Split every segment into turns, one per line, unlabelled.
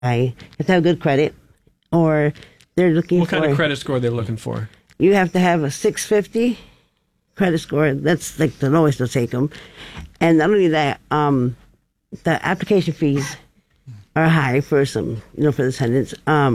You have to have good credit, or they're looking
What
for...
kind of credit score are they looking for?
You have to have a 650 credit score. That's like the lowest they'll take them. And not only that, the application fees are high for some, for the tenants.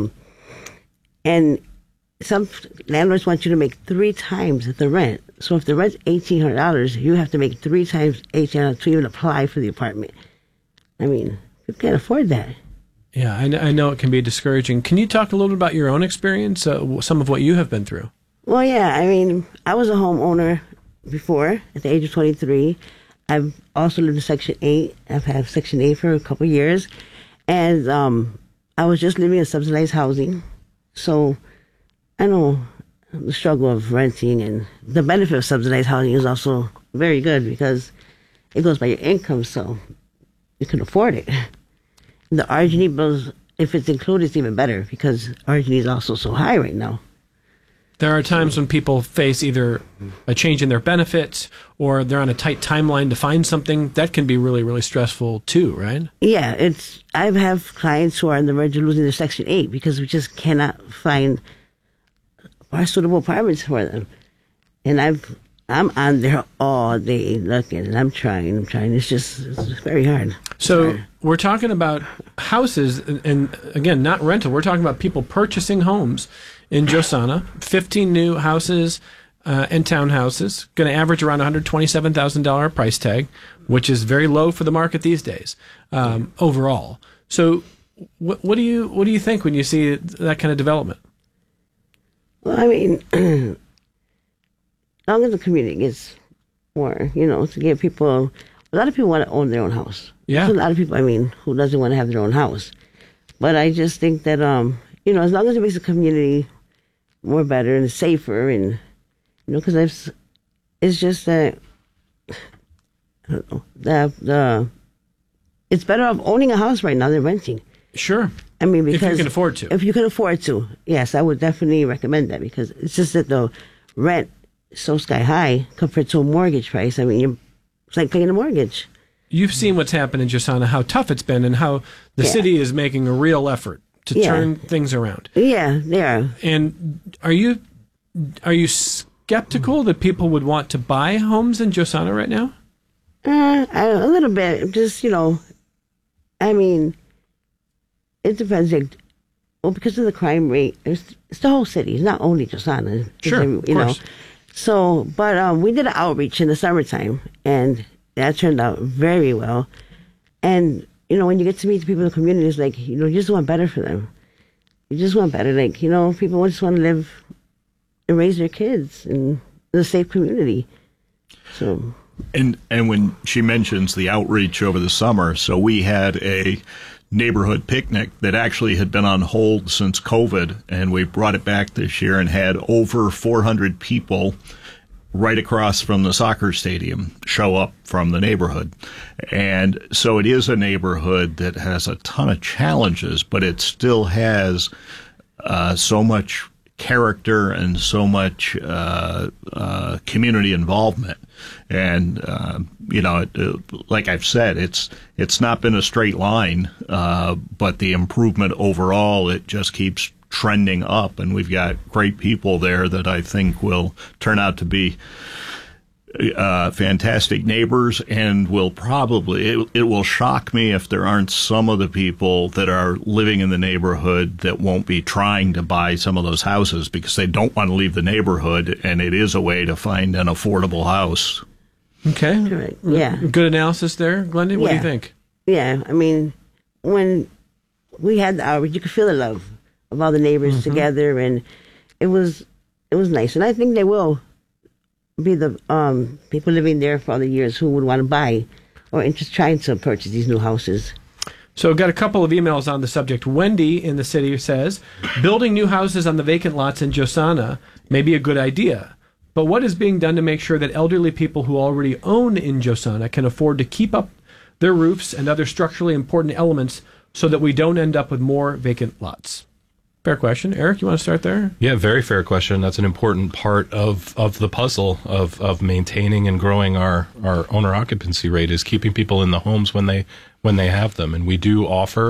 And some landlords want you to make 3 times the rent. So if the rent's $1,800, you have to make 3 times $1,800 to even apply for the apartment. I mean, you can't afford that.
Yeah, I know it can be discouraging. Can you talk a little bit about your own experience, some of what you have been through?
Well, yeah, I mean, I was a homeowner before at the age of 23. I've also lived in Section 8. I've had Section 8 for a couple of years. And I was just living in subsidized housing. So I know the struggle of renting, and the benefit of subsidized housing is also very good because it goes by your income, so you can afford it. The RG&E bills, if it's included, it's even better because RG&E is also so high right now.
There are times when people face either a change in their benefits or they're on a tight timeline to find something. That can be really, really stressful too, right?
Yeah, I have clients who are on the verge of losing their Section 8 because we just cannot find suitable apartments for them. And I'm on there all day looking, and I'm trying. It's very hard.
So we're talking about houses, and again, not rental. We're talking about people purchasing homes in Josana, 15 new houses and townhouses, going to average around $127,000 price tag, which is very low for the market these days overall. So what do you think when you see that kind of development?
Well, I mean, as long as the community gets more, to get people, a lot of people want to own their own house.
Yeah.
There's a lot of people, who doesn't want to have their own house. But I just think that, as long as it makes the community more better and safer, and, because it's just that, I don't know, it's better off owning a house right now than renting.
Sure.
Because
if you can afford to.
If you can afford to, yes, I would definitely recommend that because it's just that the rent is so sky high compared to a mortgage price. It's like paying a mortgage.
You've seen what's happened in Josana, how tough it's been, and how the city is making a real effort to turn things around.
Yeah, they are.
And are you skeptical that people would want to buy homes in Josana right now?
A little bit. Just, it depends. Because of the crime rate, it's the whole city. It's not only Josana.
Sure, of course.
So, but we did an outreach in the summertime, and that turned out very well. And, when you get to meet the people in the community, it's like, you just want better for them. You just want better. Like, people just want to live and raise their kids in a safe community. So...
And when she mentions the outreach over the summer, so we had a neighborhood picnic that actually had been on hold since COVID, and we brought it back this year and had over 400 people right across from the soccer stadium show up from the neighborhood. And so it is a neighborhood that has a ton of challenges, but it still has so much character and so much community involvement. And like I've said, it's not been a straight line, but the improvement overall, it just keeps trending up, and we've got great people there that I think will turn out to be fantastic neighbors, and will probably it will shock me if there aren't some of the people that are living in the neighborhood that won't be trying to buy some of those houses because they don't want to leave the neighborhood, and it is a way to find an affordable house.
Okay.
Right. Yeah.
Good analysis there, Glenda. What do you think?
Yeah. When we had the outreach, you could feel the love of all the neighbors together, and it was nice. And I think they will be the people living there for other years who would want to buy or just trying to purchase these new houses.
So I've got a couple of emails on the subject. Wendy in the city says, building new houses on the vacant lots in Josana may be a good idea, but what is being done to make sure that elderly people who already own in Josana can afford to keep up their roofs and other structurally important elements so that we don't end up with more vacant lots? Fair question. Eric, you want to start there?
Yeah, very fair question. That's an important part of the puzzle of maintaining and growing our owner occupancy rate, is keeping people in the homes when they have them. And we do offer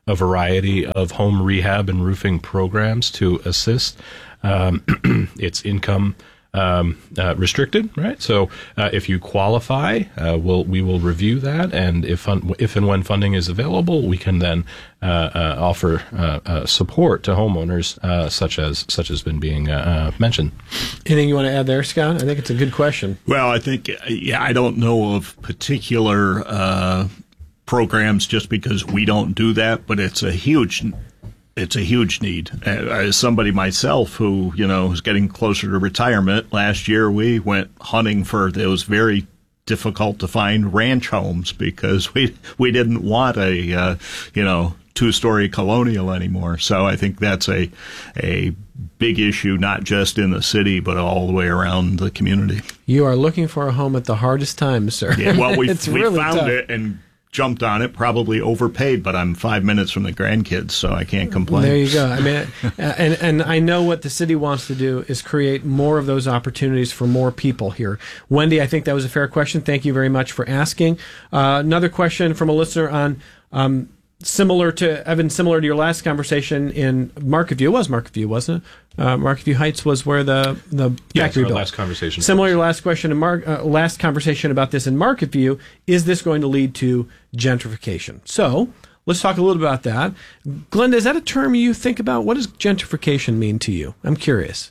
a variety of home rehab and roofing programs to assist. It's income restricted, right? So if you qualify, we will review that, and if and when funding is available, we can then offer support to homeowners such as been being mentioned.
Anything you want to add there, Scott? I think it's a good question.
Well, I think, I don't know of particular programs just because we don't do that, but it's a huge need. As somebody myself who, is getting closer to retirement, last year we went hunting for those very difficult to find ranch homes because we didn't want a, two-story colonial anymore. So I think that's a big issue, not just in the city, but all the way around the community.
You are looking for a home at the hardest time, sir.
Yeah, well, we
really
found
tough.
it and jumped on it, probably overpaid, but I'm 5 minutes from the grandkids, so I can't complain.
There you go. I mean, and I know what the city wants to do is create more of those opportunities for more people here. Wendy, I think that was a fair question. Thank you very much for asking. Another question from a listener on similar to your last conversation in Market View. It was Market View, wasn't it? Market View Heights was where the factory built.
Last conversation.
Similar to your last question in last conversation about this in Market View. Is this going to lead to gentrification? So let's talk a little bit about that. Glenda, is that a term you think about? What does gentrification mean to you? I'm curious.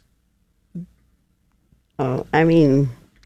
Oh, I mean,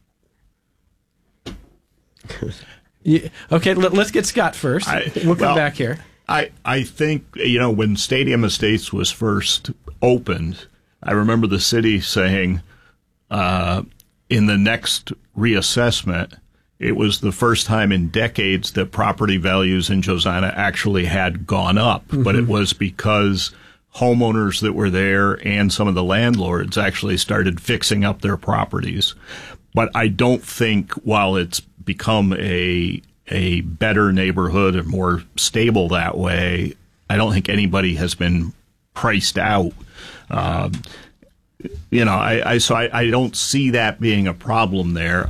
okay, let's get Scott first. We'll come back here.
I think, when Stadium Estates was first opened, I remember the city saying in the next reassessment, it was the first time in decades that property values in Josana actually had gone up. Mm-hmm. But it was because homeowners that were there and some of the landlords actually started fixing up their properties. But I don't think, while it's become a better neighborhood or more stable that way, I don't think anybody has been priced out. I don't see that being a problem there.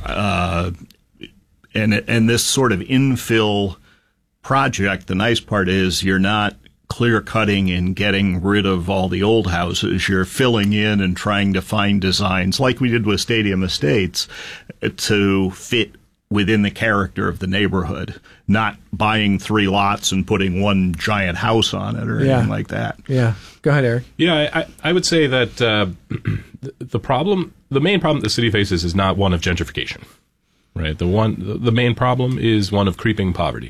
And this sort of infill project, the nice part is you're not clear cutting and getting rid of all the old houses. You're filling in and trying to find designs like we did with Stadium Estates to fit within the character of the neighborhood, not buying 3 lots and putting one giant house on it or anything like that.
Yeah. Go ahead, Eric.
Yeah, I would say that the main problem the city faces is not one of gentrification, right? The main problem is one of creeping poverty.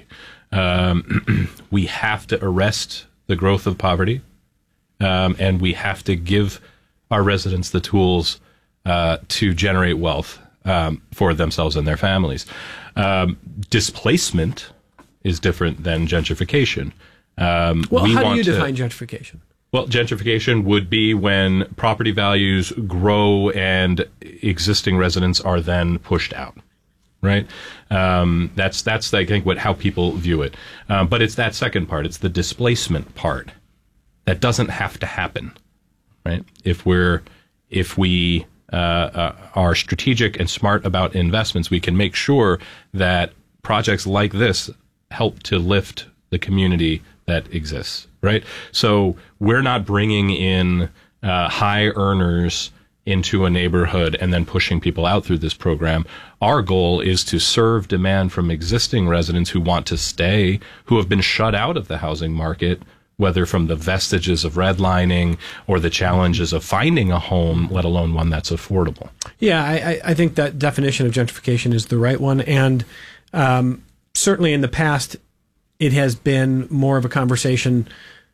We have to arrest the growth of poverty, and we have to give our residents the tools to generate wealth for themselves and their families. Displacement is different than gentrification.
How do you define gentrification?
Well, gentrification would be when property values grow and existing residents are then pushed out. Right. That's I think how people view it. But it's that second part. It's the displacement part that doesn't have to happen. Right. If we are strategic and smart about investments, we can make sure that projects like this help to lift the community that exists. Right. So we're not bringing in high earners into a neighborhood and then pushing people out through this program. Our goal is to serve demand from existing residents who want to stay, who have been shut out of the housing market, whether from the vestiges of redlining or the challenges of finding a home, let alone one that's affordable.
Yeah, I think that definition of gentrification is the right one. And certainly in the past, it has been more of a conversation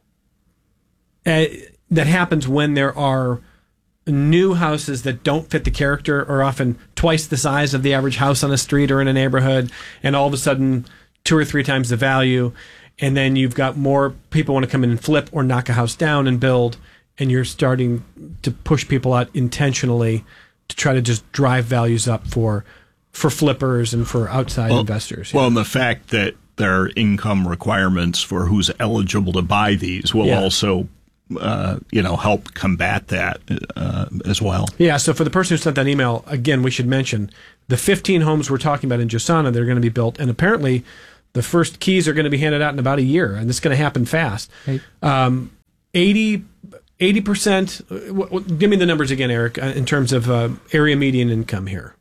that happens when there are new houses that don't fit the character, or often twice the size of the average house on a street or in a neighborhood, and all of a sudden 2 or 3 times the value. And then you've got more people want to come in and flip or knock a house down and build, and you're starting to push people out intentionally to try to just drive values up for flippers and for outside investors.
Well, and the fact that there are income requirements for who's eligible to buy these will also help combat that as well.
Yeah, so for the person who sent that email, again, we should mention the 15 homes we're talking about in Josana that are going to be built, and apparently The first keys are going to be handed out in about a year, and it's going to happen fast.
Right.
80%. Give me the numbers again, Eric, in terms of area median income here.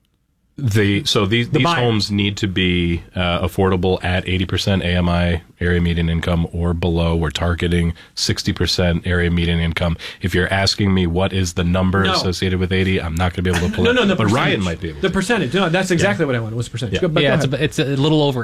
These homes need to be affordable at 80% AMI, area median income, or below. We're targeting 60% area median income. If you're asking me what is the number associated with 80, I'm not going to be able to pull it.
No,
but Ryan might be able to.
The percentage. No, that's exactly what I wanted. What's the percentage?
Yeah.
It's a little over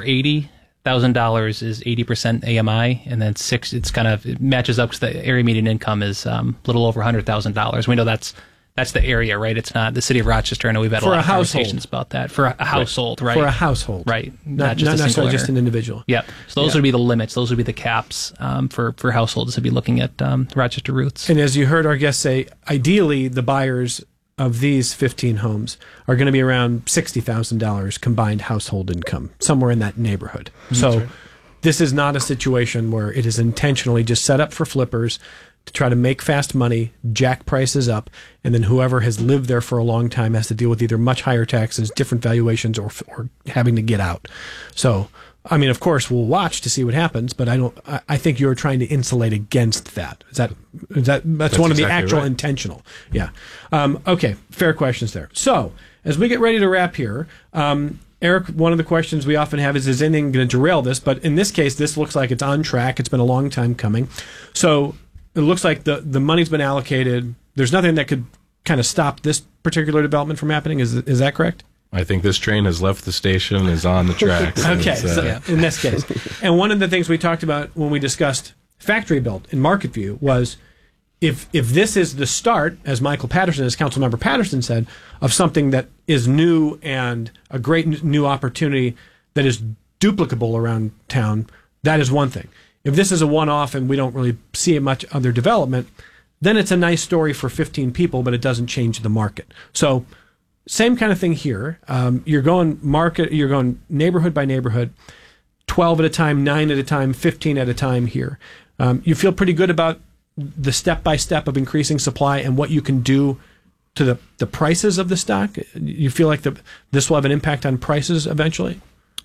$80,000 is 80% AMI, and then it matches up to the area median income is a little over $100,000. We know that's the area, right? It's not the city of Rochester. I know we've had a lot of conversations about that. For a household, right?
For a household.
Right.
Not necessarily just an individual.
Yep. So those would be the limits. Those would be the caps for households to be looking at Rochester Roots.
And as you heard our guest say, ideally the buyers of these 15 homes are going to be around $60,000 combined household income, somewhere in that neighborhood. So this is not a situation where it is intentionally just set up for flippers to try to make fast money, jack prices up, and then whoever has lived there for a long time has to deal with either much higher taxes, different valuations, or having to get out. So, I mean, of course, we'll watch to see what happens, but I think you're trying to insulate against that. That's one of the
exactly
actual
right.
intentional. Yeah. Okay. Fair questions there. So, as we get ready to wrap here, Eric, one of the questions we often have is anything going to derail this? But in this case, this looks like it's on track. It's been a long time coming. So, it looks like the money's been allocated. There's nothing that could kind of stop this particular development from happening. Is that correct?
I think this train has left the station, is on the tracks.
Okay, so in this case. And one of the things we talked about when we discussed factory built in Market View was if this is the start, as Michael Patterson, as Councilmember Patterson said, of something that is new and a great new opportunity that is duplicable around town, that is one thing. If this is a one-off and we don't really see much other development, then it's a nice story for 15 people, but it doesn't change the market. So same kind of thing here. You're going neighborhood by neighborhood, 12 at a time, 9 at a time, 15 at a time here. You feel pretty good about the step-by-step of increasing supply and what you can do to the prices of the stock? You feel like this will have an impact on prices eventually?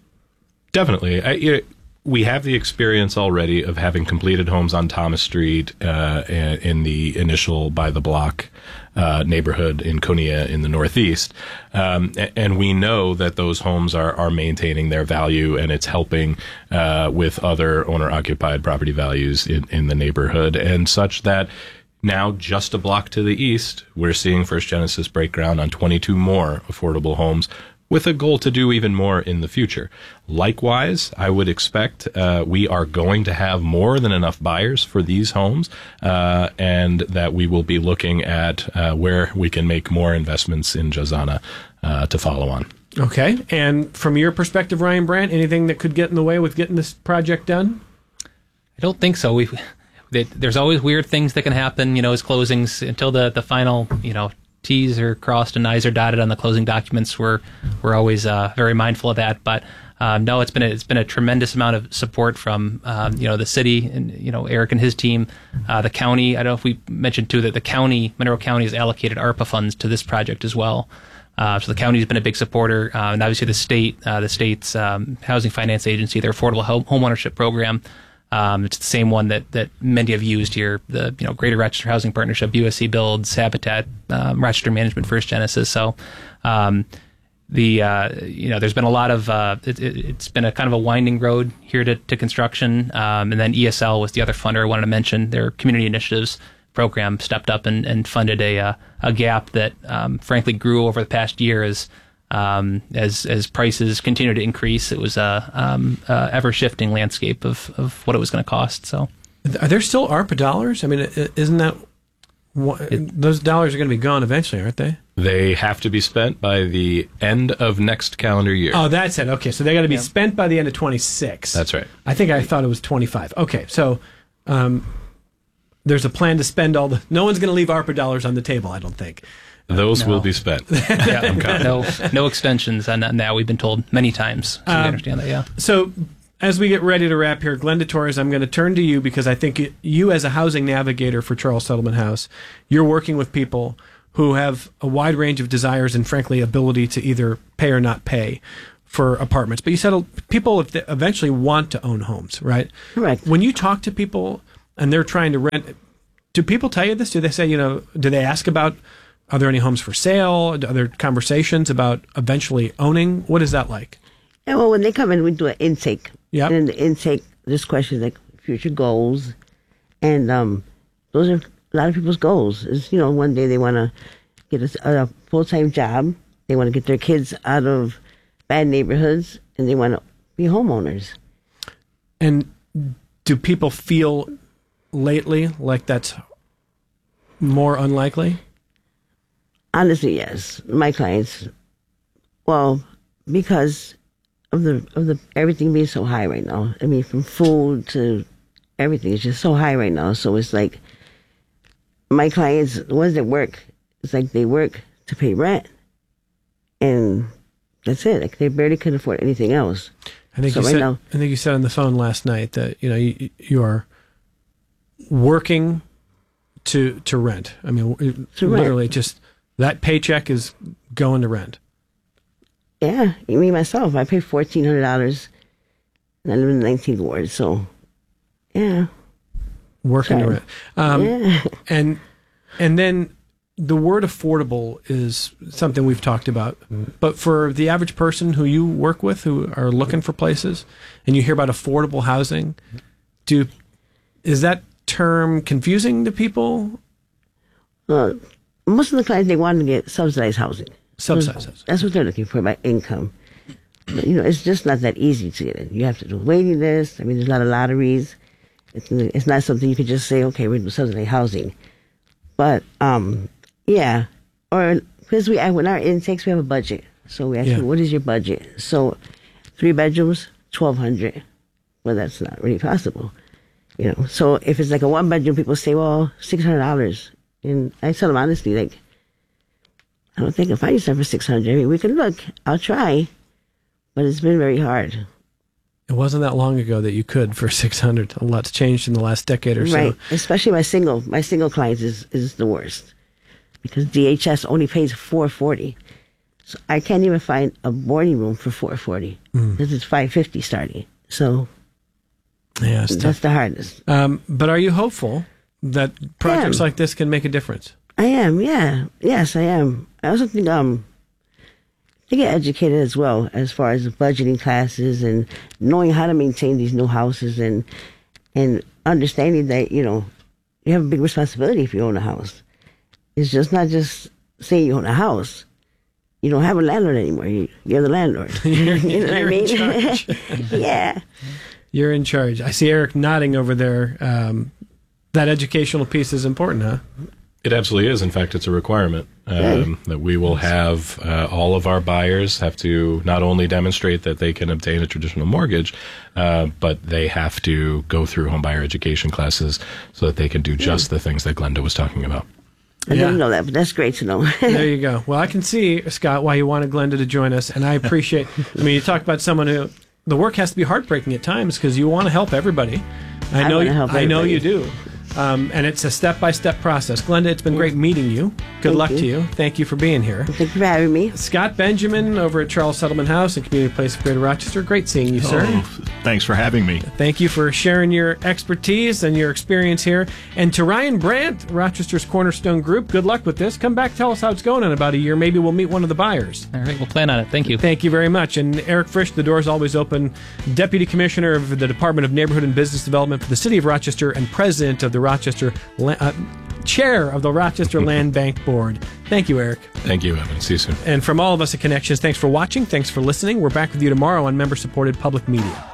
Definitely. We have the experience already of having completed homes on Thomas Street in the initial by the block neighborhood in Konya in the Northeast. And we know that those homes are maintaining their value, and it's helping with other owner-occupied property values in the neighborhood, and such that now, just a block to the east, we're seeing First Genesis break ground on 22 more affordable homes, with a goal to do even more in the future. Likewise, I would expect we are going to have more than enough buyers for these homes, and that we will be looking at where we can make more investments in Jazana to follow on.
Okay. And from your perspective, Ryan Brandt, anything that could get in the way with getting this project done?
I don't think so. There's always weird things that can happen, as closings until the final, T's are crossed and I's are dotted on the closing documents. We're always very mindful of that. But no, it's been a tremendous amount of support from the city and Eric and his team, the county. I don't know if we mentioned too that the county, Monroe County, has allocated ARPA funds to this project as well. So the county has been a big supporter, and obviously the state's housing finance agency, their affordable home ownership program. It's the same one that many have used here, the Greater Rochester Housing Partnership, USC Builds, Habitat, Rochester Management, First Genesis. So there's been a lot of it's been a kind of a winding road here to construction, and then ESL was the other funder I wanted to mention. Their community initiatives program stepped up and funded a gap that frankly grew over the past year as prices continue to increase. It was a ever shifting landscape of what it was going to cost. So,
are there still ARPA dollars? I mean, isn't that those dollars are going to be gone eventually, aren't they?
They have to be spent by the end of next calendar year.
Oh, that's it. Okay, so they got to be spent by the end of 26.
That's right.
I thought it was 25. Okay, so there's a plan to spend all the. No one's going to leave ARPA dollars on the table, I don't think.
Those will be spent.
No extensions on that. We've been told many times. So we understand that, yeah.
So as we get ready to wrap here, Glenda Torres, I'm going to turn to you because I think you as a housing navigator for Charles Settlement House, you're working with people who have a wide range of desires and, frankly, ability to either pay or not pay for apartments, but you said people eventually want to own homes, right?
Correct.
When you talk to people and they're trying to rent, do people tell you this? Do they say, do they ask about, are there any homes for sale? Are there conversations about eventually owning? What is that like?
Yeah, well, when they come in, we do an intake.
Yep.
And in the intake, there's questions like future goals. And those are a lot of people's goals. Is one day they want to get a full-time job. They want to get their kids out of bad neighborhoods, and they want to be homeowners.
And do people feel lately like that's more unlikely?
Honestly, yes. My clients, well, because of the everything being so high right now. I mean, from food to everything is just so high right now. So it's like my clients, the ones that work, it's like they work to pay rent, and that's it. Like they barely can afford anything else.
I think you said on the phone last night that you are working to rent. I mean, literally just that paycheck is going to rent.
Yeah, me myself, I pay $1,400, and I live in the 19th ward. So, yeah,
working to rent.
Yeah.
And then the word affordable is something we've talked about. But for the average person who you work with, who are looking for places, and you hear about affordable housing, is that term confusing to people?
Most of the clients, they want to get subsidized housing.
Subsidized housing.
That's what they're looking for by income. But, it's just not that easy to get in. You have to do a waiting list. I mean, there's a lot of lotteries. It's not something you could just say, okay, we're going to do subsidized housing. But, yeah. Or, because when our intakes, we have a budget. So we ask you, what is your budget? So, 3 bedrooms, $1,200. Well, that's not really possible. So if it's like a 1-bedroom, people say, well, $600. And I tell them honestly, like, I don't think I'll find you something for $600. I mean, we can look. I'll try. But it's been very hard.
It wasn't that long ago that you could for $600. A lot's changed in the last decade or so.
Right. Especially my single clients is the worst. Because DHS only pays $440. So I can't even find a boarding room for $440. Because it's $550 starting. So
yeah,
that's the hardest.
But are you hopeful that projects like this can make a difference?
I am, yeah. Yes, I am. I also think to get educated as well as far as budgeting classes and knowing how to maintain these new houses and understanding that, you have a big responsibility if you own a house. It's just not just saying you own a house. You don't have a landlord anymore. You're the landlord. You know what I mean?
In charge.
Yeah.
You're in charge. I see Eric nodding over there. That educational piece is important, huh?
It absolutely is. In fact, it's a requirement that we will have all of our buyers have to not only demonstrate that they can obtain a traditional mortgage, but they have to go through homebuyer education classes so that they can do just the things that Glenda was talking about.
I didn't know that, but that's great to know.
There you go. Well, I can see, Scott, why you wanted Glenda to join us, and I appreciate, you talk about someone who, the work has to be heartbreaking at times because you want to help everybody. I know you do. And it's a step-by-step process. Glenda, it's been great meeting you. Good luck to you. Thank you for being here.
Thank you for having me.
Scott Benjamin over at Charles Settlement House and Community Place of Greater Rochester. Great seeing you, sir.
Thanks for having me.
Thank you for sharing your expertise and your experience here. And to Ryan Brandt, Rochester's Cornerstone Group, good luck with this. Come back, tell us how it's going in about a year. Maybe we'll meet one of the buyers.
All right, we'll plan on it. Thank you.
Thank you very much. And Eric Frisch, the door is always open. Deputy Commissioner of the Department of Neighborhood and Business Development for the City of Rochester and President of the Chair of the Rochester Land Bank Board. Thank you, Eric.
Thank you, Evan. See you soon.
And from all of us at Connections, thanks for watching. Thanks for listening. We're back with you tomorrow on member-supported public media.